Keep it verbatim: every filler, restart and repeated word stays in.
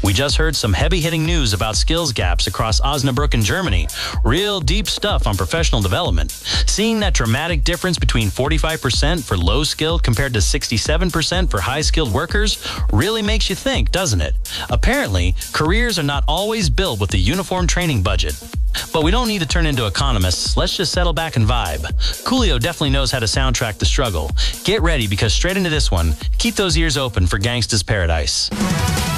We just heard some heavy-hitting news about skills gaps across Osnabrück and Germany. Real deep stuff on professional development. Seeing that dramatic difference between forty-five percent for low-skilled compared to sixty-seven percent for high-skilled workers really makes you think, doesn't it? Apparently, careers are not always built with a uniform training budget. But we don't need to turn into economists. Let's just settle back and vibe. Coolio definitely knows how to soundtrack the struggle. Get ready, because straight into this one, keep those ears open for Gangsta's Paradise.